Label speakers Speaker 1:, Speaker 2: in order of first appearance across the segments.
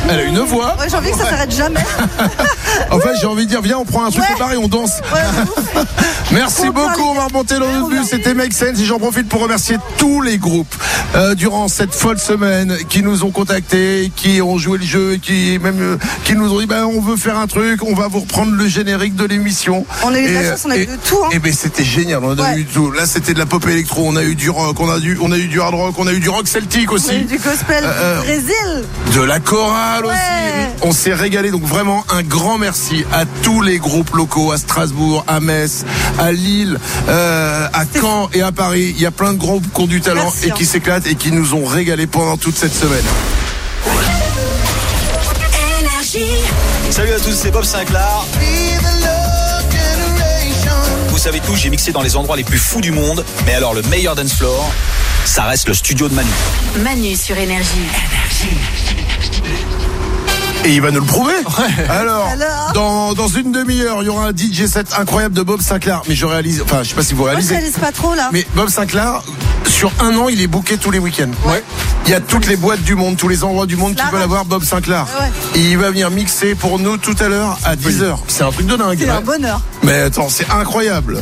Speaker 1: Elle a une voix.
Speaker 2: Ouais, j'ai envie que ça s'arrête jamais.
Speaker 1: En fait, j'ai envie de dire, viens, on prend un truc au bar et on danse.
Speaker 2: Ouais,
Speaker 1: Merci beaucoup, on va remonter dans notre bus. C'était Make Sense et j'en profite pour remercier tous les groupes durant cette folle semaine qui nous ont contactés, qui ont joué le jeu et qui nous ont dit on veut faire un truc, on va vous reprendre le générique de l'émission.
Speaker 2: On a eu de la chance, on a eu de tout.
Speaker 1: Et ben c'était génial, on a eu tout. Là c'était de la pop électro, on a eu du rock, on a eu du hard rock, on a eu du rock celtique aussi.
Speaker 2: On a eu du gospel du Brésil.
Speaker 1: De la chorale aussi. On s'est régalé, donc vraiment un grand merci à tous les groupes locaux, à Strasbourg, à Metz, à Lille, à Caen et à Paris. Il y a plein de groupes qui ont du talent et qui s'éclatent et qui nous ont régalé pendant toute cette semaine.
Speaker 3: Salut à tous, c'est Bob Sinclair. Vous savez tout, j'ai mixé dans les endroits les plus fous du monde. Mais alors le meilleur dance floor, ça reste le studio de Manu.
Speaker 4: Manu sur Énergie.
Speaker 1: Et il va nous le prouver. Alors dans une demi-heure, il y aura un DJ set incroyable de Bob Sinclair. Mais je réalise, enfin je sais pas si vous réalisez.
Speaker 2: Moi je réalise pas trop là.
Speaker 1: Mais Bob Sinclair, sur un an, il est booké tous les week-ends. Ouais. Il y a toutes les boîtes du monde, tous les endroits du monde qui veulent avoir Bob Sinclair. Ouais. Et il va venir mixer pour nous tout à l'heure à 10h. C'est un truc de dingue.
Speaker 2: C'est un bonheur.
Speaker 1: Mais attends, c'est incroyable.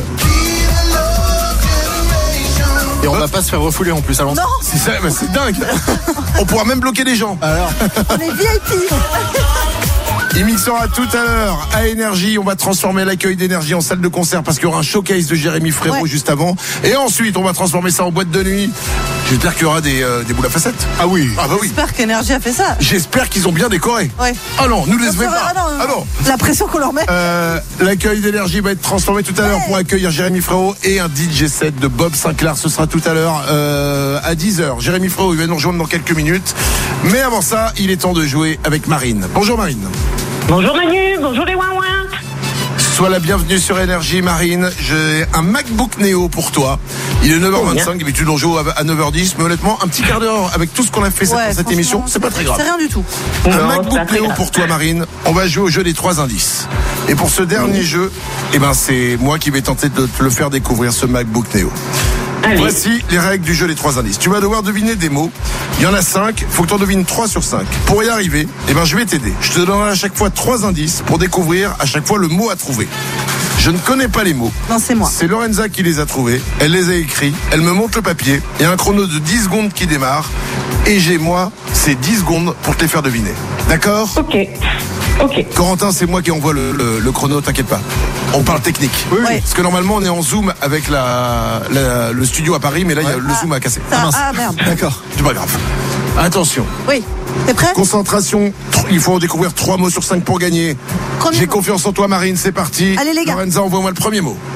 Speaker 5: Et on va pas se faire refouler en plus à l'entrée.
Speaker 1: C'est ça, mais c'est dingue. On pourra même bloquer les gens.
Speaker 5: Alors.
Speaker 2: On est VIP.
Speaker 1: Il mixera tout à l'heure à Énergie. On va transformer l'accueil d'Énergie en salle de concert parce qu'il y aura un showcase de Jérémy Frérot juste avant. Et ensuite, on va transformer ça en boîte de nuit. J'espère qu'il y aura des boules à facettes.
Speaker 5: Ah oui.
Speaker 1: Ah bah oui.
Speaker 2: J'espère qu'Énergie a fait ça.
Speaker 1: J'espère qu'ils ont bien décoré.
Speaker 2: Ouais.
Speaker 1: Ah non, nous les mettons pas.
Speaker 2: Ah non. La pression qu'on leur met.
Speaker 1: L'accueil d'Énergie va être transformé tout à l'heure pour accueillir Jérémy Frérot et un DJ set de Bob Sinclair. Ce sera tout à l'heure à 10h. Jérémy Frérot, il va nous rejoindre dans quelques minutes. Mais avant ça, il est temps de jouer avec Marine. Bonjour Marine.
Speaker 6: Bonjour Manu, bonjour les ouin-ouin.
Speaker 1: Sois la bienvenue sur Énergie Marine. J'ai un MacBook Neo pour toi. Il est 9h25, d'habitude on joue à 9h10, mais honnêtement, un petit quart d'heure avec tout ce qu'on a fait dans cette émission, c'est pas très grave.
Speaker 2: C'est rien du tout.
Speaker 1: Un MacBook Neo pour toi Marine. On va jouer au jeu des 3 indices. Et pour ce dernier jeu, c'est moi qui vais tenter de te le faire découvrir, ce MacBook Neo. Allez. Voici les règles du jeu des 3 indices. Tu vas devoir deviner des mots. Il y en a 5. Il faut que tu en devines 3 sur 5. Pour y arriver, je vais t'aider. Je te donnerai à chaque fois 3 indices pour découvrir à chaque fois le mot à trouver. Je ne connais pas les mots.
Speaker 2: Non, c'est moi.
Speaker 1: C'est Lorenza qui les a trouvés. Elle les a écrits. Elle me montre le papier. Il y a un chrono de 10 secondes qui démarre. Et c'est 10 secondes pour te les faire deviner. D'accord ?
Speaker 6: Ok.
Speaker 1: Corentin, c'est moi qui envoie le chrono, t'inquiète pas. On parle technique.
Speaker 2: Oui.
Speaker 1: Parce que normalement, on est en Zoom avec le studio à Paris, mais là, le Zoom a cassé.
Speaker 2: Merde.
Speaker 1: D'accord. C'est pas grave. Attention.
Speaker 2: Oui. T'es prêt ?
Speaker 1: Concentration. Il faut en découvrir 3 mots sur 5 pour gagner. J'ai confiance en toi, Marine. C'est parti.
Speaker 2: Allez, les gars.
Speaker 1: Lorenza, envoie-moi le premier mot.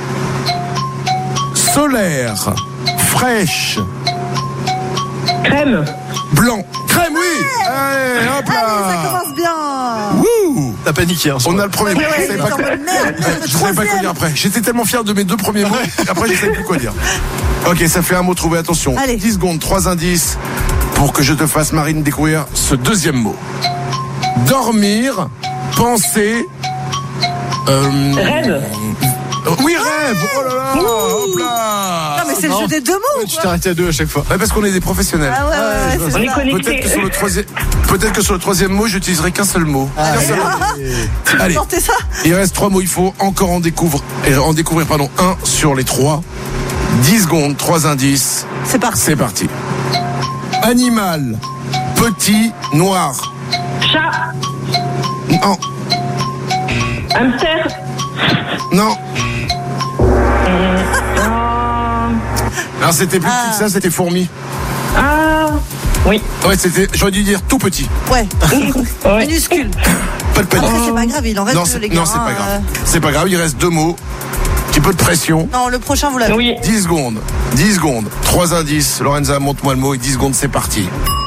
Speaker 1: Solaire. Fraîche.
Speaker 6: Crème.
Speaker 1: Blanc. Crème, oui. Allez, hop là.
Speaker 2: Allez, ça commence bien.
Speaker 1: Wouh.
Speaker 5: T'as paniqué.
Speaker 1: On a le premier mot. Je savais pas quoi dire après. J'étais tellement fier de mes 2 premiers mots. Après, je savais plus quoi dire. Ok, ça fait un mot trouvé. Attention.
Speaker 2: Allez.
Speaker 1: 10 secondes, 3 indices pour que je te fasse, Marine, découvrir ce deuxième mot. Dormir, penser.
Speaker 6: Rêve.
Speaker 1: Oui, rêve. Oh là là. Hop là.
Speaker 2: Non, mais c'est le jeu des 2 mots.
Speaker 5: Tu t'es arrêté à 2 à chaque fois.
Speaker 1: Ouais, parce qu'on est des professionnels.
Speaker 2: Ah ouais, c'est
Speaker 6: On est
Speaker 2: ça.
Speaker 6: connectés.
Speaker 1: Peut-être que sur le troisième mot, j'utiliserai qu'un seul mot. Allez.
Speaker 2: Portez ça.
Speaker 1: Il reste 3 mots. Il faut encore en découvrir un sur les 3. 10 secondes, 3 indices.
Speaker 2: C'est parti.
Speaker 1: C'est parti. Animal, petit, noir.
Speaker 6: Chat.
Speaker 1: Non.
Speaker 6: Hamster.
Speaker 1: Non. Alors c'était plus petit que ça, c'était fourmi.
Speaker 6: Oui.
Speaker 1: Ouais, j'aurais dû dire tout petit.
Speaker 2: Ouais. Minuscule.
Speaker 1: Pas de panique.
Speaker 2: Après, c'est pas grave, il en reste
Speaker 1: Non,
Speaker 2: 2, les gars.
Speaker 1: non, c'est pas grave. C'est pas grave, il reste 2 mots. Petit peu de pression.
Speaker 2: Non, le prochain, vous l'avez.
Speaker 6: Oui.
Speaker 1: 10 secondes. 10 secondes. 3 indices. Lorenza, montre-moi le mot et 10 secondes, c'est parti.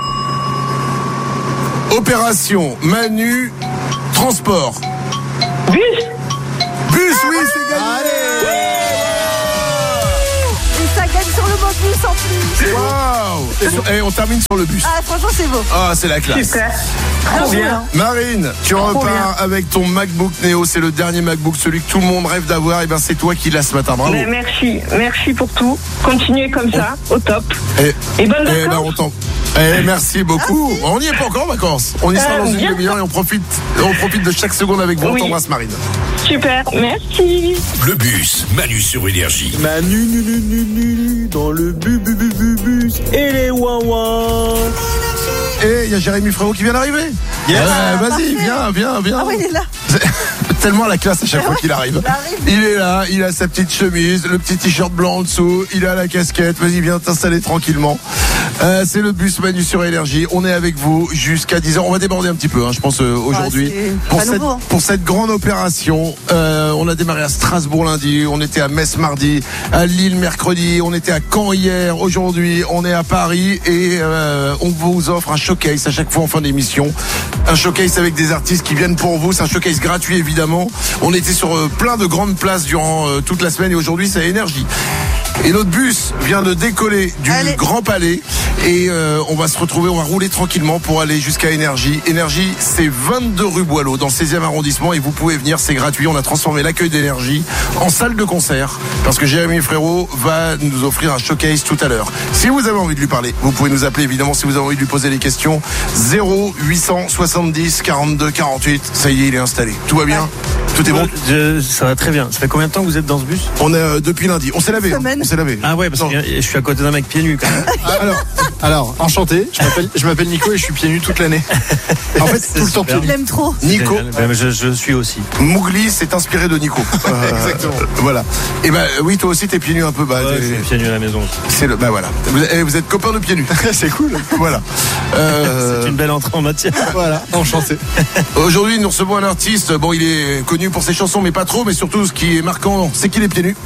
Speaker 1: Opération Manu Transport.
Speaker 6: Bus.
Speaker 1: Bus, oui, c'est gagné.
Speaker 2: Et ça gagne sur le mot bus en plus.
Speaker 1: Waouh. Et on termine sur le bus.
Speaker 2: Ah, franchement, c'est beau.
Speaker 1: Ah, c'est la classe.
Speaker 6: Super.
Speaker 2: Trop
Speaker 6: bien.
Speaker 1: Marine, tu repars avec ton MacBook Neo. C'est le dernier MacBook, celui que tout le monde rêve d'avoir. Et c'est toi qui l'as ce matin. Bravo.
Speaker 6: Merci pour tout. Continuez comme ça, au top. Et bonnes vacances.
Speaker 1: Merci beaucoup.
Speaker 2: Merci.
Speaker 1: On n'y est pas encore en vacances. On y sera dans une
Speaker 6: bien.
Speaker 1: demi-heure et on profite de chaque seconde avec vous. On
Speaker 6: Oui.
Speaker 1: t'embrasse, Marine.
Speaker 6: Super, merci.
Speaker 7: Le bus, Manu sur Énergie.
Speaker 8: Manu, dans le bus et les ouin-ouin.
Speaker 1: Et il y a Jérémy Frérot qui vient d'arriver.
Speaker 5: Yes.
Speaker 1: Vas-y,
Speaker 2: parfait.
Speaker 1: viens.
Speaker 2: Ah oui, il est là.
Speaker 1: Tellement la classe à chaque fois qu'il arrive. Il est là, il a sa petite chemise, le petit t-shirt blanc en dessous, il a la casquette. Vas-y, viens t'installer tranquillement. C'est le bus Manu sur Énergie. On est avec vous jusqu'à 10h. On va déborder un petit peu, je pense, aujourd'hui.
Speaker 2: c'est pas nouveau, hein.
Speaker 1: Pour cette grande opération, on a démarré à Strasbourg lundi, on était à Metz mardi, à Lille mercredi, on était à Caen hier. Aujourd'hui, on est à Paris et on vous offre un showcase à chaque fois en fin d'émission. Un showcase avec des artistes qui viennent pour vous. C'est un showcase gratuit, évidemment. On était sur plein de grandes places durant toute la semaine et aujourd'hui, c'est Énergie. Et notre bus vient de décoller du Grand Palais et on va se retrouver, on va rouler tranquillement pour aller jusqu'à Énergie. Énergie, c'est 22 rue Boileau dans le 16e arrondissement et vous pouvez venir, c'est gratuit. On a transformé l'accueil d'Énergie en salle de concert parce que Jérémy Frérot va nous offrir un showcase tout à l'heure. Si vous avez envie de lui parler, vous pouvez nous appeler évidemment si vous avez envie de lui poser des questions. 0870 42 48. Ça y est, il est installé. Tout va bien? Tout est bon?
Speaker 8: Ça va très bien. Ça fait combien de temps que vous êtes dans ce bus?
Speaker 1: On est depuis lundi. On s'est lavé. On s'est lavé.
Speaker 8: Ah ouais, parce que je suis à côté d'un mec pieds nus quand même.
Speaker 5: Alors, enchanté. Je m'appelle Nico et je suis pieds nus toute l'année. En fait, tout le temps pieds
Speaker 2: Il
Speaker 5: nus.
Speaker 2: l'aime trop.
Speaker 1: Nico.
Speaker 8: Je suis aussi.
Speaker 1: Mougli s'est inspiré de Nico.
Speaker 5: Exactement.
Speaker 1: Voilà. Et oui, toi aussi t'es pieds nus un peu.
Speaker 8: Ouais, je suis pieds nus à la maison.
Speaker 1: C'est voilà. Vous êtes copains de pieds nus.
Speaker 5: C'est cool.
Speaker 1: Voilà.
Speaker 8: C'est une belle entrée en matière.
Speaker 5: Voilà, enchanté.
Speaker 1: Aujourd'hui, nous recevons un artiste. Bon, il est connu pour ses chansons, mais pas trop. Mais surtout, ce qui est marquant, c'est qu'il est pieds nus.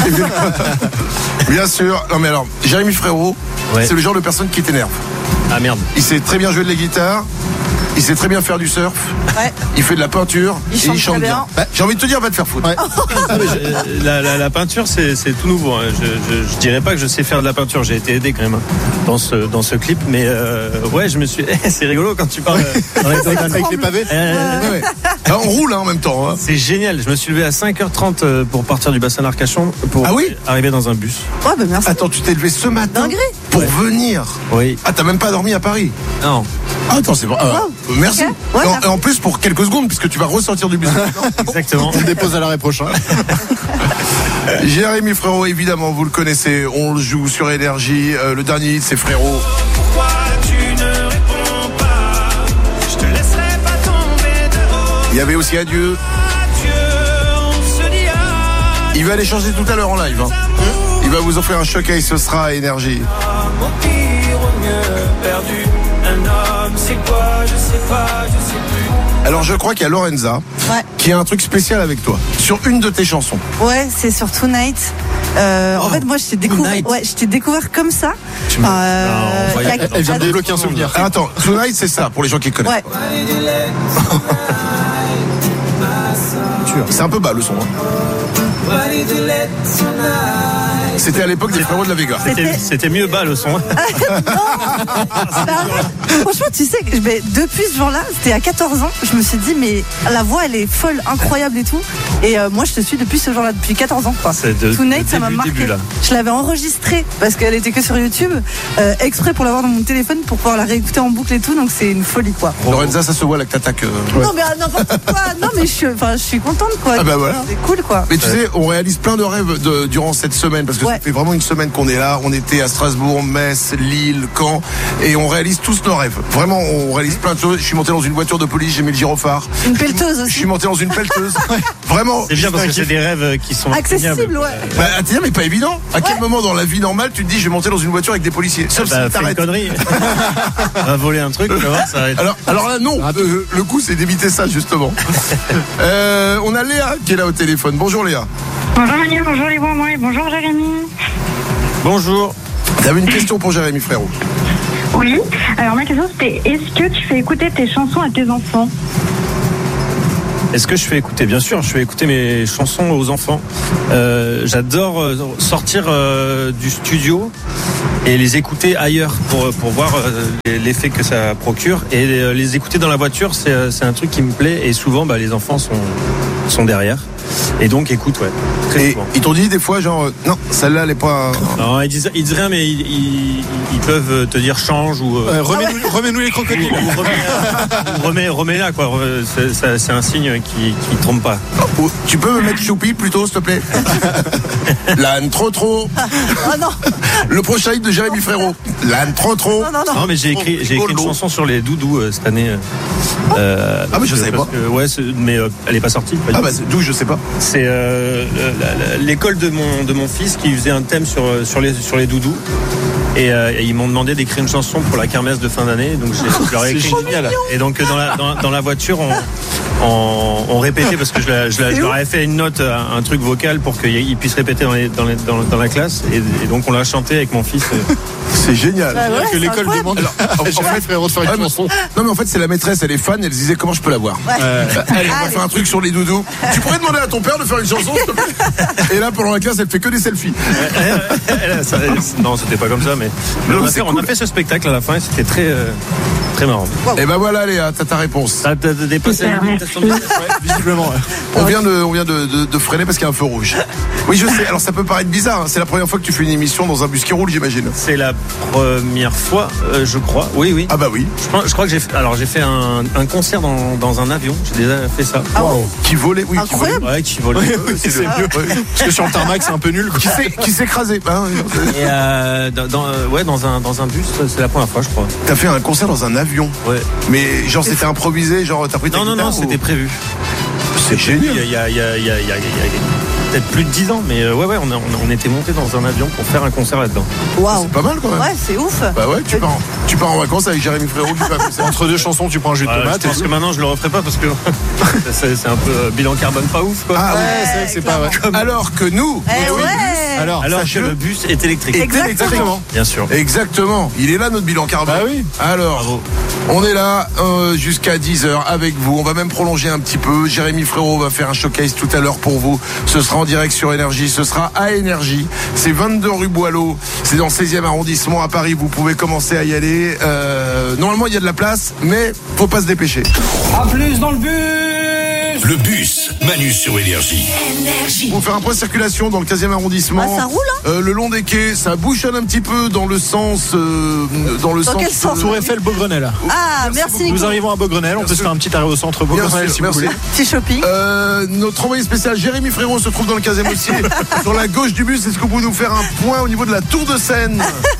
Speaker 1: Bien sûr. Non, mais alors, Jérémy Frérot, c'est le genre de personne qui t'énerve.
Speaker 8: Ah merde.
Speaker 1: Il sait très bien jouer de la guitare. Il sait très bien faire du surf.
Speaker 2: Ouais.
Speaker 1: Il fait de la peinture.
Speaker 2: Il chante très bien.
Speaker 1: J'ai envie de te dire, va te faire foutre.
Speaker 5: Ouais.
Speaker 8: La peinture, c'est tout nouveau. Hein. Je dirais pas que je sais faire de la peinture. J'ai été aidé quand même dans ce clip. Mais ouais, je me suis. C'est rigolo quand tu parles.
Speaker 5: Avec les pavés.
Speaker 1: Ouais. Là, on roule en même temps.
Speaker 8: C'est génial. Je me suis levé à 5h30 pour partir du bassin d'Arcachon pour arriver dans un bus.
Speaker 2: Ouais, bah merci.
Speaker 1: Attends, tu t'es levé ce matin
Speaker 2: Dinguerie.
Speaker 1: pour venir.
Speaker 8: Oui.
Speaker 1: Ah, t'as même pas dormi à Paris?
Speaker 8: Non.
Speaker 1: Ah, attends, c'est bon. Merci.
Speaker 2: Okay. Ouais,
Speaker 1: et en plus, pour quelques secondes, puisque tu vas ressortir du bus.
Speaker 8: Exactement.
Speaker 5: On le dépose à l'arrêt prochain.
Speaker 1: Jérémy Frérot, évidemment, vous le connaissez. On le joue sur Énergie. Le dernier hit, c'est Frérot.
Speaker 9: Pourquoi tu ne réponds pas? Je te laisserai pas tomber de haut.
Speaker 1: Il y avait aussi Adieu.
Speaker 9: Adieu, on se dit adieu.
Speaker 1: Il va aller changer tout à l'heure en live. Il va vous offrir un showcase, ce sera à Énergie.
Speaker 9: Au pire, au mieux, perdu. Un homme, c'est quoi? Je sais pas, je sais plus.
Speaker 1: Alors, je crois qu'il y a Lorenza qui a un truc spécial avec toi sur une de tes chansons.
Speaker 2: Ouais, c'est sur Tonight. En fait, moi, je t'ai découvert comme ça.
Speaker 5: Elle vient de débloquer un souvenir.
Speaker 1: Ah, attends, Tonight, c'est ça pour les gens qui connaissent.
Speaker 2: Ouais.
Speaker 1: C'est un peu bas le son. C'était à l'époque des Frérots de la Vega.
Speaker 8: C'était mieux bas le son.
Speaker 2: Franchement, tu sais, depuis ce jour-là, c'était à 14 ans, je me suis dit, mais la voix, elle est folle, incroyable et tout. Et moi, je te suis depuis ce jour-là, depuis 14 ans. Tonight, ça m'a marqué. Je l'avais enregistrée parce qu'elle était que sur YouTube, exprès pour l'avoir dans mon téléphone pour pouvoir la réécouter en boucle et tout. Donc, c'est une folie, quoi.
Speaker 1: Lorenza, ça se voit là que t'attaques.
Speaker 2: Non, mais n'importe quoi. Non, mais je suis contente, quoi.
Speaker 1: Ah bah voilà.
Speaker 2: C'est cool, quoi.
Speaker 1: Mais tu sais, on réalise plein de rêves durant cette semaine parce que ça fait vraiment une semaine qu'on est là. On était à Strasbourg, Metz, Lille, Caen et on réalise tous nos rêves. Vraiment, on réalise plein de choses. Je suis monté dans une voiture de police, j'ai mis le gyrophare.
Speaker 2: Une pelleteuse aussi.
Speaker 1: Je suis monté dans une pelleteuse. Vraiment.
Speaker 8: C'est bien parce que c'est des rêves qui sont
Speaker 2: accessibles, ouais.
Speaker 1: Bah, mais pas évident. À quel moment dans la vie normale tu te dis je vais monter dans une voiture avec des policiers? Sauf si t'arrêtes.
Speaker 8: Une connerie. On va voler un truc, tu vois, ça arrête.
Speaker 1: Alors là, non. Le coup, c'est d'éviter ça, justement. On a Léa qui est là au téléphone. Bonjour Léa.
Speaker 6: Bonjour Manu, bonjour les bons et bonjour Jérémy.
Speaker 8: Bonjour.
Speaker 1: T'avais une question pour Jérémy Frérot?
Speaker 6: Oui, alors ma question c'était, est-ce que tu fais écouter tes chansons à tes enfants?
Speaker 8: Est-ce que je fais écouter? Bien sûr, je fais écouter mes chansons aux enfants. J'adore sortir du studio et les écouter ailleurs pour voir l'effet que ça procure. Et les écouter dans la voiture, c'est un truc qui me plaît. Et souvent, les enfants sont derrière. Et donc écoute, ouais. Très
Speaker 1: souvent. Ils t'ont dit des fois genre non, celle-là elle est pas.
Speaker 8: Non, ils disent rien, mais ils peuvent te dire change ou
Speaker 5: remets-nous les crocodiles.
Speaker 8: Remets-la quoi. C'est un signe qui trompe pas.
Speaker 1: Tu peux me mettre Choupi plutôt, s'il te plaît. L'âne trop.
Speaker 2: Oh non.
Speaker 1: Le prochain hit de Jérémy Frérot. L'âne trop.
Speaker 8: Non, mais j'ai écrit une chanson sur les doudous cette année.
Speaker 1: Mais je savais pas.
Speaker 8: Mais elle est pas sortie.
Speaker 1: D'où je sais pas.
Speaker 8: C'est l'école de mon fils qui faisait un thème sur les doudous. Et ils m'ont demandé d'écrire une chanson pour la kermesse de fin d'année. Donc je leur ai écrit. Et donc dans la voiture on répétait parce que je leur ai fait une note, un truc vocal pour qu'ils puissent répéter dans la classe. Et donc on l'a chanté avec mon fils.
Speaker 1: C'est génial.
Speaker 5: Que l'école demande. Frérot de faire une chanson.
Speaker 1: Non mais en fait c'est la maîtresse, elle est fan, elle disait comment je peux l'avoir. Allez, on va faire un truc sur les doudous. Tu pourrais demander à ton père de faire une chanson, s'il te plaît. Et là pendant la classe elle fait que des selfies.
Speaker 8: Non, c'était pas comme ça, mais on a fait ce spectacle à la fin et c'était très marrant.
Speaker 1: Et ben voilà Léa, t'as ta réponse.
Speaker 8: T'as dépassé la limitation de
Speaker 5: visiblement.
Speaker 1: On vient de freiner parce qu'il y a un feu rouge. Oui je sais, alors ça peut paraître bizarre, c'est la première fois que tu fais une émission dans un bus qui roule, j'imagine.
Speaker 8: C'est la première fois, je crois. Oui.
Speaker 1: Ah bah oui.
Speaker 8: Je crois que j'ai fait un concert dans un avion. J'ai déjà fait ça.
Speaker 1: Wow. Qui volait, oui.
Speaker 2: Incroyable.
Speaker 8: Qui volait.
Speaker 5: C'est mieux. Parce que sur le tarmac c'est un peu nul.
Speaker 1: Qui s'est écrasé.
Speaker 8: Et dans un bus, c'est la première fois, je crois.
Speaker 1: T'as fait un concert dans un avion.
Speaker 8: Ouais.
Speaker 1: Mais genre c'était improvisé, genre t'as pris ta guitare.
Speaker 8: Non, c'était prévu.
Speaker 1: C'est génial.
Speaker 8: Il y a peut-être plus de 10 ans, mais on était monté dans un avion pour faire un concert là-dedans.
Speaker 2: Waouh.
Speaker 1: C'est pas mal quand même.
Speaker 2: Ouais, c'est ouf.
Speaker 1: Bah ouais, tu pars en vacances avec Jérémy Frérot, tu fais un concert.
Speaker 5: Entre deux chansons, tu prends un jus de tomate.
Speaker 8: Je pense que maintenant je le referai pas parce que c'est un peu bilan carbone pas ouf quoi.
Speaker 1: Ah
Speaker 5: ouais, c'est pas vrai.
Speaker 1: Alors que nous,
Speaker 8: alors que le bus est électrique.
Speaker 2: Exactement.
Speaker 8: Bien sûr.
Speaker 1: Exactement. Il est là notre bilan carbone.
Speaker 5: Bah oui.
Speaker 1: Alors,
Speaker 8: bravo.
Speaker 1: On est là jusqu'à 10h avec vous. On va même prolonger un petit peu. Jérémy Frérot va faire un showcase tout à l'heure pour vous. Ce sera en direct sur Énergie. Ce sera à Énergie. C'est 22 rue Boileau. C'est dans le 16e arrondissement à Paris. Vous pouvez commencer à y aller. Normalement, il y a de la place, mais faut pas se dépêcher.
Speaker 9: À plus dans le bus.
Speaker 7: Le bus, Manu sur Énergie.
Speaker 1: Pour faire un point de circulation dans le 15e arrondissement.
Speaker 2: Ça roule
Speaker 1: le long des quais, ça bouchonne un petit peu dans le sens.
Speaker 2: Quel sens
Speaker 5: Tour Eiffel, Beaugrenelle.
Speaker 2: Ah, merci Nico.
Speaker 5: Nous arrivons à Beaugrenelle. On peut se faire un petit arrêt au centre Beaugrenelle si vous voulez.
Speaker 2: Petit shopping.
Speaker 1: Notre envoyé spécial Jérémy Frérot se trouve dans le 15e aussi. Sur la gauche du bus, est-ce que vous pouvez nous faire un point au niveau de la tour de Seine?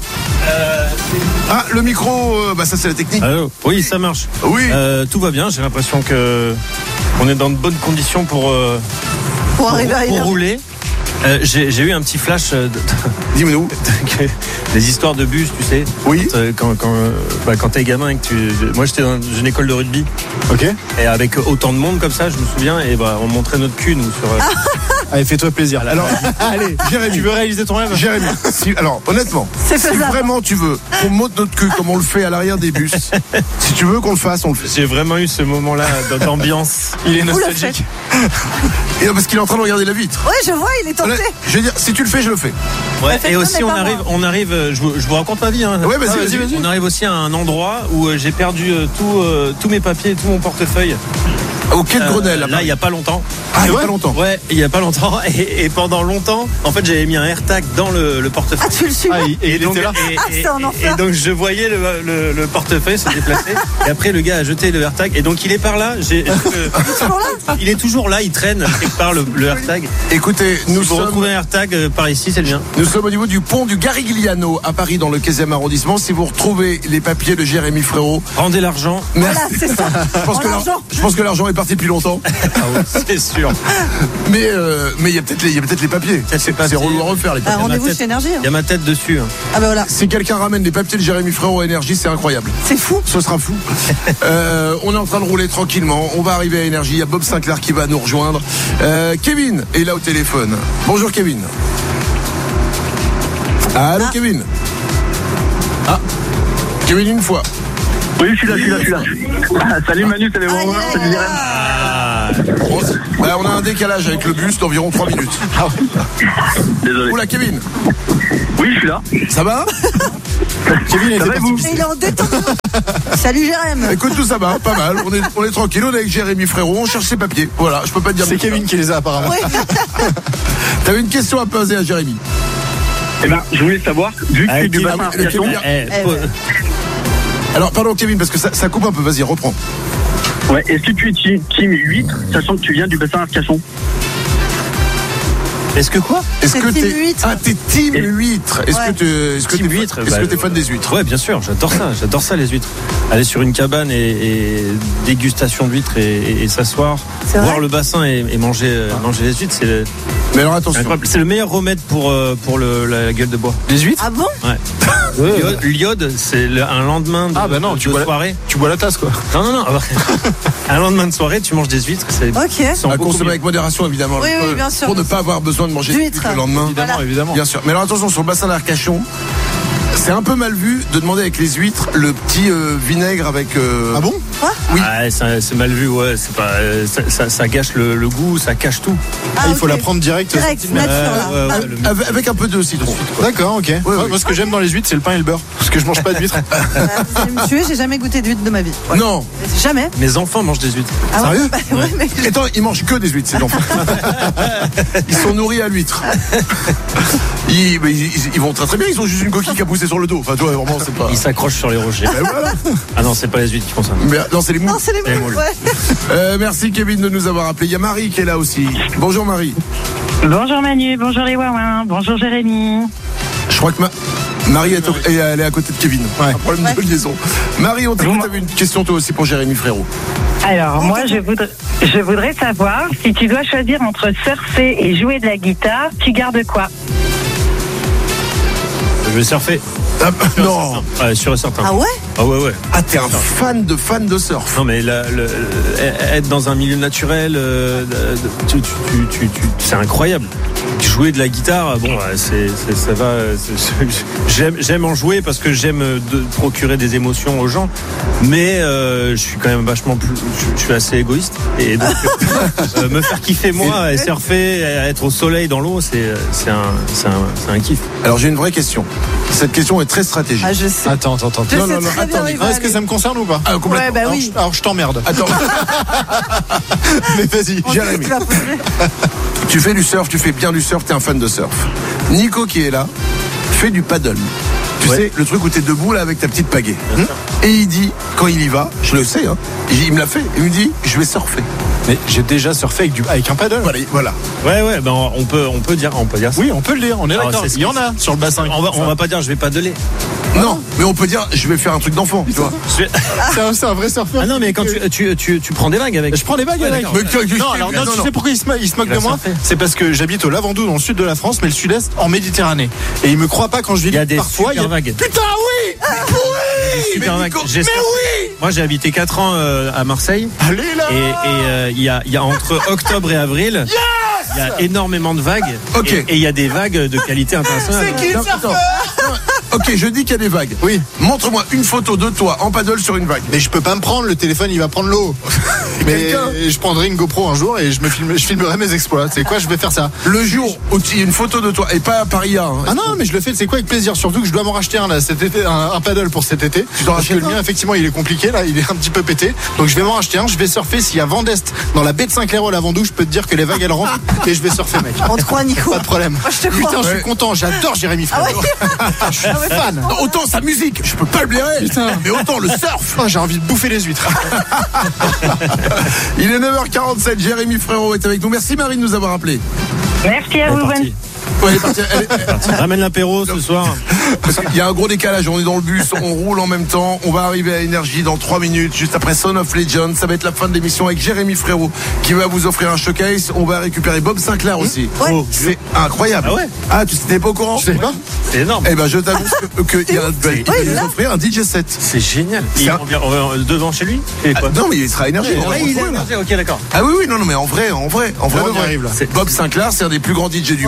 Speaker 1: Le micro, ça c'est la technique.
Speaker 8: Allô. Oui, ça marche.
Speaker 1: Oui.
Speaker 8: Tout va bien. J'ai l'impression que on est dans de bonnes conditions pour rouler. J'ai eu un petit flash
Speaker 1: Dis-nous.
Speaker 8: des histoires de bus, tu sais.
Speaker 1: Oui.
Speaker 8: Quand t'es gamin et que moi j'étais dans une école de rugby.
Speaker 5: Ok.
Speaker 8: Et avec autant de monde comme ça, je me souviens, et on montrait notre cul nous sur.
Speaker 5: Allez, fais-toi plaisir.
Speaker 1: Alors, allez, Jérémy,
Speaker 5: tu veux réaliser ton rêve?
Speaker 1: Jérémy, alors honnêtement, si vraiment tu veux qu'on monte notre cul comme on le fait à l'arrière des bus, si tu veux qu'on le fasse, on le fait.
Speaker 8: J'ai vraiment eu ce moment-là d'ambiance.
Speaker 5: Il est nostalgique.
Speaker 1: Et parce qu'il est en train de regarder la vitre.
Speaker 2: Ouais, je vois, il est tenté.
Speaker 1: Je veux dire, si tu le fais, je le fais.
Speaker 8: Ouais, et aussi on arrive, je vous raconte ma vie. Hein.
Speaker 1: Ouais, vas-y.
Speaker 8: On arrive aussi à un endroit où j'ai perdu tous mes papiers et tout mon portefeuille.
Speaker 1: Au quai de Grenelle.
Speaker 8: Là, il n'y a pas longtemps.
Speaker 1: Ah, il n'y a pas longtemps.
Speaker 8: Ouais, il n'y a pas longtemps. Et pendant longtemps, en fait, j'avais mis un AirTag dans le portefeuille.
Speaker 2: Ah, tu le suis.
Speaker 8: Et donc,
Speaker 2: c'est un enfer.
Speaker 8: et donc, je voyais le portefeuille se déplacer. Et après, le gars a jeté le AirTag. Et donc, il est par là. Il est toujours là. Il traîne quelque part le AirTag.
Speaker 1: Écoutez, nous
Speaker 8: si vous retrouvez un AirTag par ici, c'est le mien.
Speaker 1: Nous sommes au niveau du pont du Garigliano à Paris, dans le 15e arrondissement. Si vous retrouvez les papiers de Jérémy Frérot,
Speaker 8: rendez l'argent.
Speaker 2: Voilà, c'est ça.
Speaker 1: Je pense que l'argent est parti depuis longtemps.
Speaker 8: C'est sûr.
Speaker 1: Mais il y a peut-être les papiers. C'est relou à refaire les papiers.
Speaker 2: Rendez-vous chez Énergie.
Speaker 8: Il y a ma tête dessus.
Speaker 2: Ah bah voilà.
Speaker 1: Si quelqu'un ramène les papiers de Jérémy Frérot à Énergie, c'est incroyable.
Speaker 2: C'est fou.
Speaker 1: Ce sera fou. On est en train de rouler tranquillement. On va arriver à Énergie. Il y a Bob Sinclair qui va nous rejoindre. Kevin est là au téléphone. Bonjour Kevin. Allô Kevin. Kevin une fois.
Speaker 10: Oui, je suis là. Salut Manu, salut Romain, salut Jérémy.
Speaker 1: On a un décalage avec le bus d'environ 3 minutes.
Speaker 10: Désolé.
Speaker 1: Oula, Kevin.
Speaker 10: Oui, je suis là.
Speaker 1: Ça va?
Speaker 5: Kevin était parti.
Speaker 2: Il est en détente. Salut Jérém.
Speaker 1: Écoute, tout ça va, pas mal. On est tranquille, on est avec Jérémy Frérot, on cherche ses papiers. Voilà, je peux pas te dire.
Speaker 5: C'est Kevin qui les a apparemment.
Speaker 2: Oui.
Speaker 1: T'avais une question à poser à Jérémy.
Speaker 10: Eh ben, je voulais savoir, vu que c'est du bassin Arcachon.
Speaker 1: Alors, pardon Kevin, parce que ça coupe un peu, vas-y, reprends.
Speaker 10: Ouais, est-ce que tu es team 8, sachant que tu viens du bassin Arcachon?
Speaker 8: Est-ce que quoi?
Speaker 1: Est-ce que
Speaker 2: team
Speaker 1: t'es
Speaker 2: huître.
Speaker 1: Ah, t'es team huître. Est-ce
Speaker 2: Ouais.
Speaker 1: que
Speaker 8: Team huître,
Speaker 1: t'es fan des huîtres?
Speaker 8: Ouais, bien sûr, j'adore ça les huîtres. Aller sur une cabane et dégustation d'huîtres et s'asseoir,
Speaker 2: C'est
Speaker 8: voir
Speaker 2: vrai
Speaker 8: le bassin et manger les huîtres, c'est
Speaker 1: Mais alors attention.
Speaker 8: incroyable. C'est le meilleur remède pour la gueule de bois.
Speaker 5: Les huîtres?
Speaker 2: Ah bon?
Speaker 8: Ouais. L'iode, c'est un lendemain de soirée.
Speaker 5: Tu bois la tasse quoi.
Speaker 8: Non. Un lendemain de soirée, tu manges des huîtres. C'est
Speaker 2: Ok.
Speaker 8: sans
Speaker 1: À
Speaker 8: beaucoup
Speaker 1: consommer
Speaker 8: mieux.
Speaker 1: avec modération évidemment.
Speaker 2: Oui, oui, bien sûr.
Speaker 1: Pour ne pas avoir besoin de manger
Speaker 2: D'huîtres.
Speaker 1: le lendemain.
Speaker 5: Évidemment, évidemment.
Speaker 1: Bien sûr. Mais alors attention, sur le bassin d'Arcachon, c'est un peu mal vu de demander avec les huîtres le petit vinaigre avec.
Speaker 5: Ah bon?
Speaker 1: Oui.
Speaker 8: Ah, c'est mal vu, ouais. C'est pas, ça gâche le goût, ça cache tout.
Speaker 2: Ah,
Speaker 5: Il faut
Speaker 2: ok.
Speaker 5: la prendre direct.
Speaker 2: Direct, nature là.
Speaker 1: Avec un peu de citron.
Speaker 5: D'accord, ok.
Speaker 1: oui.
Speaker 5: Moi, ce que j'aime dans les huîtres, c'est le pain et le beurre. Parce que je mange pas d'huîtres.
Speaker 2: Vous allez me tuer, j'ai jamais goûté d'huître de ma vie. Ouais.
Speaker 1: Non.
Speaker 2: Jamais.
Speaker 8: Mes enfants mangent des huîtres.
Speaker 2: Ah ouais?
Speaker 1: Sérieux?
Speaker 2: Bah, ouais, mais
Speaker 1: Attends, ils mangent que des huîtres, ces enfants. Ils sont nourris à l'huître. Ils vont très très bien, ils ont juste une coquille qui a poussé sur le dos. Enfin, toi, vraiment, c'est pas.
Speaker 8: Ils s'accrochent sur les rochers.
Speaker 1: Ben voilà.
Speaker 8: Ah non, c'est pas les huîtres qui font ça.
Speaker 1: Mais, non, c'est les moules.
Speaker 2: non, c'est les
Speaker 8: Les
Speaker 2: moules.
Speaker 8: moules.
Speaker 2: Ouais.
Speaker 1: Merci Kevin de nous avoir appelé. Il y a Marie qui est là aussi. Bonjour Marie.
Speaker 6: Bonjour Manu, bonjour les Wawins, bonjour Jérémy.
Speaker 1: Je crois que Marie elle est à côté de Kevin.
Speaker 5: Ouais.
Speaker 1: Un problème de liaison. Marie, on t'écoute. T'avais une question toi aussi pour Jérémy Frérot.
Speaker 6: Alors moi je voudrais savoir si tu dois choisir entre surfer et jouer de la guitare, tu gardes quoi?
Speaker 8: Je vais surfer.
Speaker 1: Ah, non.
Speaker 8: Ouais, sûr et certain.
Speaker 2: Ah ouais?
Speaker 8: Ah ouais.
Speaker 1: Ah, t'es un fan de surf.
Speaker 8: Non mais être dans un milieu naturel, c'est incroyable. Jouer de la guitare, bon, ça va. J'aime en jouer parce que j'aime procurer des émotions aux gens, mais je suis quand même vachement plus. Je suis assez égoïste et donc me faire kiffer moi et surfer, être au soleil dans l'eau, c'est un kiff.
Speaker 1: Alors j'ai une vraie question. Cette question est très stratégique.
Speaker 2: Ah, je sais.
Speaker 5: Attends.
Speaker 2: Je
Speaker 1: Non,
Speaker 2: sais
Speaker 1: non,
Speaker 2: très bien où il va
Speaker 5: Est-ce que
Speaker 2: aller.
Speaker 5: ça me concerne ou pas?
Speaker 1: Ah, complètement.
Speaker 2: Ouais, bah oui.
Speaker 5: Alors je t'emmerde.
Speaker 1: Attends.
Speaker 5: Mais vas-y.
Speaker 2: On
Speaker 1: Jérémy.
Speaker 2: sait que tu vas poser.
Speaker 1: Tu fais du surf, tu fais bien du surf, t'es un fan de surf. Nico qui est là fait du paddle. Tu sais, le truc où t'es debout là avec ta petite pagaie. Et il dit, quand il y va, je le sais, hein, il me l'a fait, il me dit, je vais surfer.
Speaker 5: Mais j'ai déjà surfé avec un paddle.
Speaker 1: Voilà.
Speaker 8: Ouais, ben on peut dire ça.
Speaker 5: Oui, on peut le dire, on est
Speaker 8: Alors,
Speaker 5: d'accord.
Speaker 8: c'est ce
Speaker 5: Il y en a sur le bassin.
Speaker 8: On va pas dire je vais paddler.
Speaker 1: Non, mais on peut dire, je vais faire un truc d'enfant, tu vois.
Speaker 5: C'est un vrai surfeur.
Speaker 8: Ah non, mais quand tu prends des vagues avec.
Speaker 5: Je prends des vagues avec.
Speaker 1: Mais
Speaker 5: Non, alors non, tu sais pourquoi il se moque
Speaker 8: Il va
Speaker 5: de moi?
Speaker 8: surfer.
Speaker 5: C'est parce que j'habite au Lavandou dans le sud de la France, mais le sud-est en Méditerranée. Et il me croit pas quand je
Speaker 8: Il y
Speaker 5: lui
Speaker 8: a
Speaker 5: dis
Speaker 8: des
Speaker 5: parfois.
Speaker 8: super vagues.
Speaker 5: Putain, oui! Oui!
Speaker 8: Super vagues.
Speaker 1: Nico,
Speaker 8: J'ai surfé. Moi, j'ai habité 4 ans à Marseille.
Speaker 5: Allez là!
Speaker 8: Et il y a entre octobre et avril, il y a énormément de vagues.
Speaker 1: Ok.
Speaker 8: Et il y a des vagues de qualité internationale.
Speaker 5: C'est qui le
Speaker 1: Non,
Speaker 5: surfeur?
Speaker 1: attends. Ok, je dis qu'il y a des vagues.
Speaker 5: Oui.
Speaker 1: Montre-moi une photo de toi en paddle sur une vague.
Speaker 5: Mais je peux pas me prendre, le téléphone il va prendre l'eau. Mais je prendrai une GoPro un jour et je filmerai mes exploits. C'est quoi, je vais faire ça.
Speaker 1: Le jour où tu y a une photo de toi, et pas par IA. Hein.
Speaker 5: Ah non, mais je le fais, c'est quoi, avec plaisir. Surtout que je dois m'en racheter un là cet été, un paddle pour cet été.
Speaker 1: Tu t'en
Speaker 5: Parce que
Speaker 1: rachètes
Speaker 5: le mien, effectivement, il est compliqué là, il est un petit peu pété. Donc je vais m'en racheter un. Je vais surfer s'il y a vent d'est dans la baie de Saint-Clair au Lavandou. Je peux te dire que les vagues elles rentrent et je vais surfer, mec.
Speaker 2: On te croit, Nico.
Speaker 5: Pas de problème.
Speaker 2: Moi, je te crois.
Speaker 5: Putain, je suis content. J'adore Jérémy Frérot. Je suis fan.
Speaker 1: Non, autant sa musique, je peux pas le blairer.
Speaker 5: Putain.
Speaker 1: Mais autant le surf.
Speaker 5: Oh, j'ai envie de bouffer les huîtres.
Speaker 1: Il est 9h47, Jérémy Frérot est avec nous. Merci Marie de nous avoir appelé.
Speaker 6: Merci à
Speaker 8: Elle est
Speaker 6: vous,
Speaker 8: partie.
Speaker 1: Ouais, elle est partie. Elle est-
Speaker 8: Ramène l'apéro ce soir.
Speaker 1: Parce qu'il y a un gros décalage, on est dans le bus, on roule en même temps, on va arriver à Énergie dans 3 minutes, juste après Son of Legend, ça va être la fin de l'émission avec Jérémy Frérot qui va vous offrir un showcase, on va récupérer Bob Sinclair aussi.
Speaker 2: Ouais.
Speaker 1: Oh, c'est incroyable.
Speaker 8: Ah ouais?
Speaker 1: Ah, tu n'étais pas au courant?
Speaker 5: Je sais pas.
Speaker 8: C'est énorme.
Speaker 1: Eh ben je t'annonce qu'il y a il va
Speaker 2: il est
Speaker 1: nous
Speaker 2: là.
Speaker 1: offrir un DJ set.
Speaker 8: C'est génial.
Speaker 1: C'est un-
Speaker 8: On va devant chez lui. Et quoi?
Speaker 1: Non mais il sera à Énergie. on va
Speaker 8: Ouais,
Speaker 1: le
Speaker 8: il est
Speaker 1: retrouver, là.
Speaker 8: énervé. Ok, d'accord.
Speaker 1: Ah oui, non mais en vrai,
Speaker 5: on y
Speaker 1: vrai.
Speaker 5: arrive, là.
Speaker 1: Bob Sinclair, c'est un des plus grands DJ du
Speaker 2: Ouais, il
Speaker 1: monde.
Speaker 2: va faire un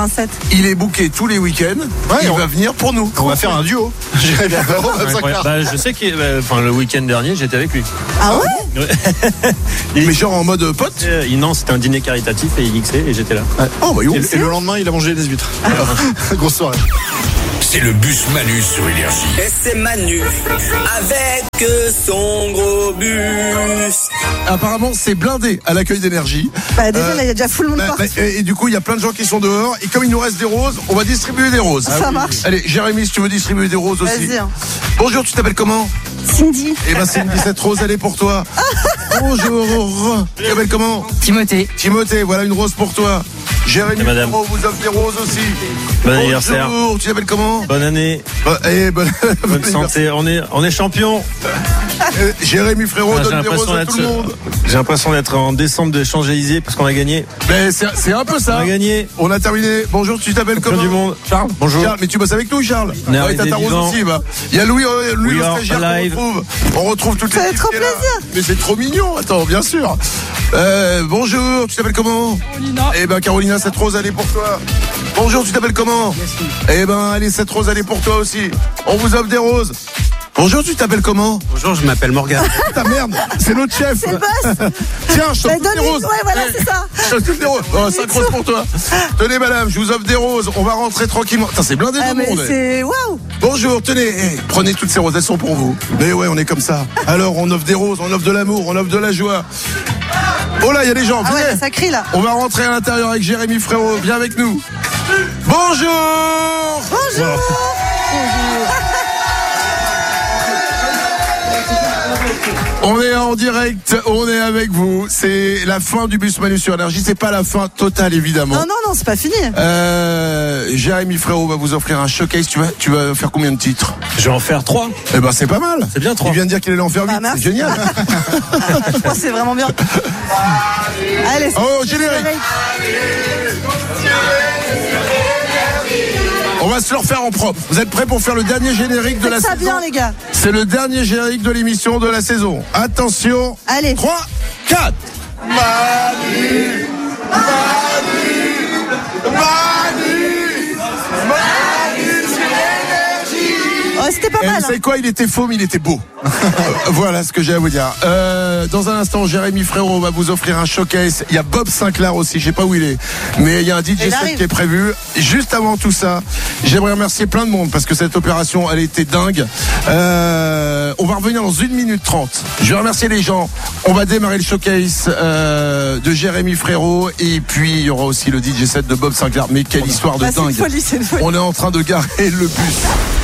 Speaker 2: un set.
Speaker 1: Il est booké tous les week-ends. Il va venir pour nous.
Speaker 5: On va faire un duo. Jérémy Frérot,
Speaker 8: je sais que le week-end dernier, j'étais avec lui.
Speaker 2: Ah ouais?
Speaker 1: Mais genre en mode pote?
Speaker 8: Non, c'était un dîner caritatif et il mixait et j'étais là.
Speaker 1: Oh, bah,
Speaker 5: et le lendemain, il a mangé des huîtres. Grosse soirée.
Speaker 7: C'est le bus Manu sur Énergie.
Speaker 9: Et c'est Manu avec son gros bus.
Speaker 1: Apparemment, c'est blindé à l'accueil d'Énergie.
Speaker 2: Bah déjà, là, il y a déjà full monde partout.
Speaker 1: Et du coup, il y a plein de gens qui sont dehors. Et comme il nous reste des roses, on va distribuer des roses.
Speaker 2: Ça marche.
Speaker 1: Allez, Jérémy, si tu veux distribuer des roses aussi.
Speaker 2: Vas-y.
Speaker 1: Bonjour, tu t'appelles comment?
Speaker 2: Cindy.
Speaker 1: Eh ben, Cindy, cette rose, elle est pour toi. Bonjour. Tu t'appelles comment?
Speaker 11: Timothée.
Speaker 1: Timothée, voilà une rose pour toi. Jérémy Frérot vous offre des roses aussi.
Speaker 8: Bon anniversaire.
Speaker 1: Bonjour, tu t'appelles comment?
Speaker 8: Bonne année.
Speaker 1: Bonne
Speaker 8: santé. On est champion.
Speaker 1: Jérémy Frérot donne des roses à tout le monde.
Speaker 8: J'ai l'impression d'être en décembre de Champs-Élysées parce qu'on a gagné.
Speaker 1: Mais c'est un peu ça.
Speaker 8: On a gagné.
Speaker 1: On a terminé. Bonjour, tu t'appelles comment?
Speaker 8: Du monde.
Speaker 1: Charles.
Speaker 8: Bonjour.
Speaker 1: Charles, mais tu bosses avec nous, Charles.
Speaker 8: T'as
Speaker 1: ta rose aussi. Il y a Louis le stagiaire qu'on retrouve. On retrouve toutes les
Speaker 2: Ça fait trop plaisir.
Speaker 1: Mais c'est trop mignon. Attends, bien sûr. Bonjour, tu t'appelles comment?
Speaker 11: Carolina.
Speaker 1: Eh ben Carolina, cette rose elle est pour toi. Bonjour, tu t'appelles comment? Eh ben allez, cette rose elle est pour toi aussi. On vous offre des roses. Bonjour, tu t'appelles comment?
Speaker 8: Bonjour, je m'appelle Morgane.
Speaker 1: Ta merde, c'est notre chef.
Speaker 2: C'est le boss.
Speaker 1: Tiens, je t'offre des roses.
Speaker 2: Ouais, voilà, c'est ça.
Speaker 1: Je t'offre des roses. Oh, 5 roses pour toi. Tenez, madame, je vous offre des roses. On va rentrer tranquillement. Putain, c'est blindé de monde.
Speaker 2: C'est waouh.
Speaker 1: Bonjour, tenez, prenez toutes ces roses, elles sont pour vous. Mais ouais, on est comme ça. Alors, on offre des roses, on offre de l'amour, on offre de la joie. Oh là, il y a des gens.
Speaker 2: Ah ouais, ça crie là.
Speaker 1: On va rentrer à l'intérieur avec Jérémy Frérot. Viens avec nous. Bonjour.
Speaker 2: Bonjour.
Speaker 1: On est en direct, on est avec vous. C'est la fin du bus Manu sur Énergie. C'est pas la fin totale, évidemment.
Speaker 2: Non, c'est pas fini.
Speaker 1: Jérémy Frérot va vous offrir un showcase. Tu vas faire combien de titres?
Speaker 8: Je vais en faire 3.
Speaker 1: Eh ben, c'est pas mal.
Speaker 8: C'est bien 3.
Speaker 1: Il vient de dire qu'il allait en faire 8. C'est génial.
Speaker 2: C'est vraiment bien. Allez,
Speaker 1: générique. On va se le refaire en propre. Vous êtes prêts pour faire le dernier générique de la saison?
Speaker 2: Ça bien, les gars.
Speaker 1: C'est le dernier générique de l'émission de la saison. Attention.
Speaker 2: Allez.
Speaker 1: 3, 4. Manu,
Speaker 2: c'était pas mal.
Speaker 1: Vous savez quoi? Il était faux, mais il était beau. Voilà ce que j'ai à vous dire. Dans un instant, Jérémy Frérot va vous offrir un showcase. Il y a Bob Sinclair aussi, je sais pas où il est, mais il y a un DJ set qui est prévu. Juste avant tout ça, j'aimerais remercier plein de monde parce que cette opération, elle était dingue. On va revenir dans 1 minute 30. Je vais remercier les gens. On va démarrer le showcase de Jérémy Frérot et puis il y aura aussi le DJ set de Bob Sinclair. Mais quelle histoire de dingue.
Speaker 2: C'est une folie.
Speaker 1: On est en train de garer le bus.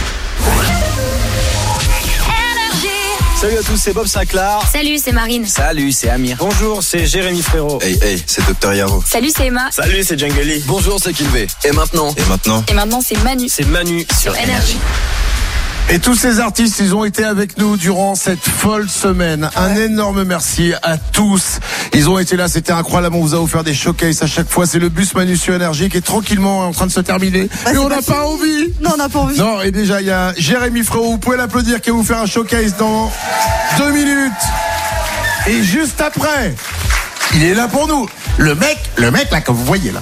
Speaker 3: Salut à tous, c'est Bob Sinclair.
Speaker 4: Salut, c'est Marine.
Speaker 3: Salut, c'est Amir.
Speaker 8: Bonjour, c'est Jérémy Frérot.
Speaker 12: Hey, c'est Dr Yaro.
Speaker 4: Salut, c'est Emma.
Speaker 3: Salut, c'est Djangeli.
Speaker 12: Bonjour, c'est Kilvé. Et maintenant
Speaker 4: Et maintenant, c'est Manu.
Speaker 8: C'est Manu
Speaker 4: sur Énergie.
Speaker 1: Et tous ces artistes, ils ont été avec nous durant cette folle semaine. Un énorme merci à tous. Ils ont été là, c'était incroyable. On vous a offert des showcases à chaque fois. C'est le bus Manu sur Énergie qui est tranquillement en train de se terminer. Mais on n'a pas envie.
Speaker 2: Non, on n'a pas envie.
Speaker 1: Non, et déjà, il y a Jérémy Frérot. Vous pouvez l'applaudir qui va vous faire un showcase dans 2 minutes. Et juste après, il est là pour nous. Le mec là que vous voyez là.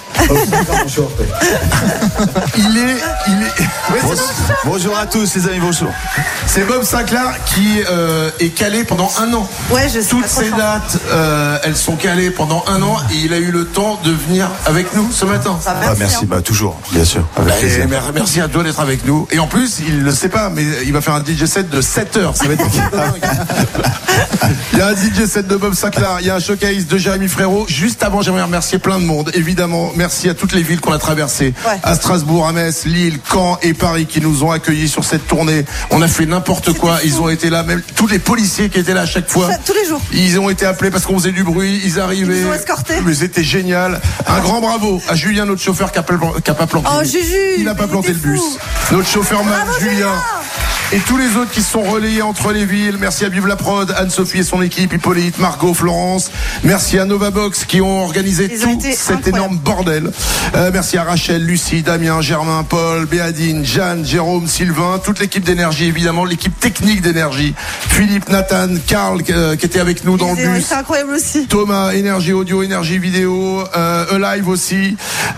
Speaker 1: il est.
Speaker 12: Bonjour à tous les amis, bonjour.
Speaker 1: C'est Bob Sinclair qui est calé pendant 1 an.
Speaker 2: Ouais, je sais.
Speaker 1: Toutes ces dates, elles sont calées pendant 1 an et il a eu le temps de venir avec nous ce matin.
Speaker 12: Merci, toujours, bien sûr. Avec plaisir.
Speaker 1: Merci à toi d'être avec nous. Et en plus, il le sait pas, mais il va faire un DJ set de 7 heures. Ça va être Il y a un DJ set de Bob Sinclair, il y a un showcase de Jérémy Frérot. Juste avant, j'aimerais remercier plein de monde. Évidemment, merci à toutes les villes qu'on a traversées. Ouais. À Strasbourg, à Metz, Lille, Caen et Paris qui nous ont accueillis sur cette tournée. On a fait n'importe quoi. Ils ont été là, même tous les policiers qui étaient là à chaque fois.
Speaker 2: Tous les jours.
Speaker 1: Ils ont été appelés parce qu'on faisait du bruit. Ils arrivaient.
Speaker 2: Ils nous ont escortés.
Speaker 1: Mais c'était génial. Un grand bravo à Julien, notre chauffeur qui a pas planté.
Speaker 2: Oh, Juju.
Speaker 1: Il n'a pas planté le bus. Notre chauffeur, Julien. Et tous les autres qui se sont relayés entre les villes. Merci à Vive la Prod, Anne-Sophie et son équipe, Hippolyte, Margot, Florence. Merci à Novabox qui ont organisé tout cet énorme bordel. Merci à Rachel, Lucie, Damien, Germain, Paul, Béadine, Jeanne, Jérôme, Sylvain, toute l'équipe d'énergie, évidemment, l'équipe technique d'énergie. Philippe, Nathan, Karl qui était avec nous dans le bus.
Speaker 2: C'est incroyable aussi.
Speaker 1: Thomas, énergie audio, énergie vidéo, Alive aussi.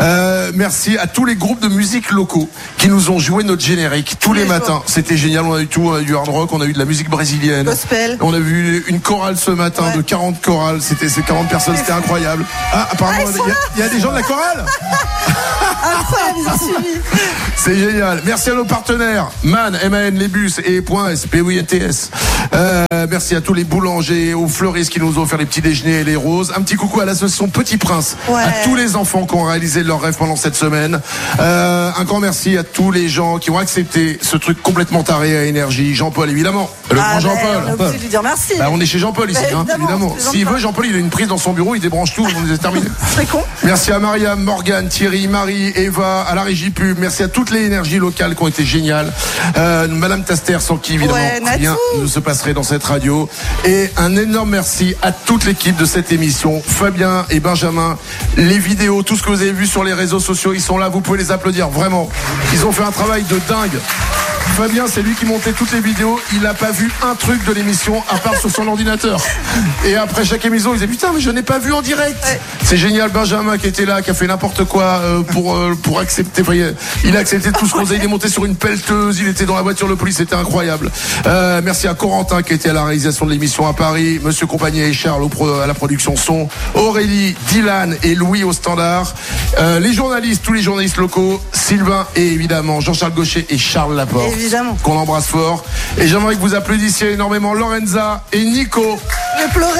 Speaker 1: Merci à tous les groupes de musique locaux qui nous ont joué notre générique tous les matins. C'était génial, on a eu tout, on a eu du hard rock, on a eu de la musique brésilienne.
Speaker 2: Gospel.
Speaker 1: On a vu une chorale ce matin de 40 chorales, c'était ces 40 personnes, c'était incroyable. Ah, apparemment, il y a des gens de la chorale.
Speaker 2: Incroyable, ils ont suivi.
Speaker 1: C'est génial. Merci à nos partenaires, MAN, MAN, les bus et .S, PWNTS. Merci à tous les boulangers, aux fleuristes qui nous ont offert les petits déjeuners et les roses. Un petit coucou à l'association Petit Prince, à tous les enfants qui ont réalisé leur rêve pendant cette semaine. Un grand merci à tous les gens qui ont accepté ce truc complètement taré à énergie. Jean-Paul, évidemment. Le grand Jean-Paul.
Speaker 2: On est obligé de lui dire merci.
Speaker 1: On est chez Jean-Paul ici, évidemment. S'il veut, Jean-Paul, il a une prise dans son bureau, il débranche tout, on est terminé.
Speaker 2: C'est con.
Speaker 1: Merci à Mariam, Morgane, Thierry, Marie, Eva, à la régie pub. Merci à toutes les énergies locales qui ont été géniales. Madame Taster, sans qui, évidemment, rien ne se passerait dans cette radio. Et un énorme merci à toute l'équipe de cette émission. Fabien et Benjamin, les vidéos, tout ce que vous avez vu sur les réseaux sociaux, ils sont là, vous pouvez les applaudir, vraiment. Ils ont fait un travail de dingue. Fabien, c'est lui qui montait toutes les vidéos. Il n'a pas vu un truc de l'émission à part sur son ordinateur. Et après chaque émission, il disait putain, mais je n'ai pas vu en direct. C'est génial. Benjamin qui était là, qui a fait n'importe quoi pour accepter. Il a accepté tout ce qu'on faisait. Il est monté sur une pelleteuse. Il était dans la voiture de police. C'était incroyable. Merci à Corentin qui était à la réalisation de l'émission à Paris. Monsieur Compagnie et Charles à la production son. Aurélie, Dylan et Louis au standard. Les journalistes, tous les journalistes locaux. Sylvain et évidemment Jean-Charles Gaucher et Charles Laporte.
Speaker 2: Évidemment.
Speaker 1: Qu'on embrasse fort. Et j'aimerais que vous applaudissiez énormément Lorenza et Nico.
Speaker 2: J'ai pleuré.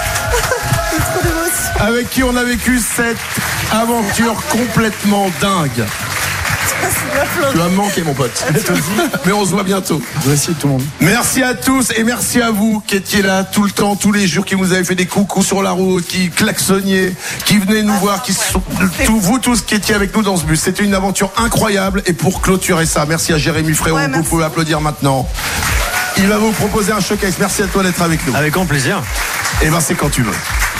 Speaker 2: C'est trop d'émotion.
Speaker 1: Avec qui on a vécu cette aventure complètement dingue. Tu vas me manquer, mon pote. Mais on se voit bientôt.
Speaker 5: Voici tout le monde.
Speaker 1: Merci à tous et merci à vous qui étiez là tout le temps, tous les jours, qui nous avez fait des coucous sur la route, qui klaxonniez, qui venaient nous voir, vous tous qui étiez avec nous dans ce bus. C'était une aventure incroyable. Et pour clôturer ça, merci à Jérémy Frérot. Vous pouvez applaudir maintenant. Il va vous proposer un showcase. Merci à toi d'être avec nous.
Speaker 8: Avec grand plaisir.
Speaker 1: Et ben c'est quand tu veux.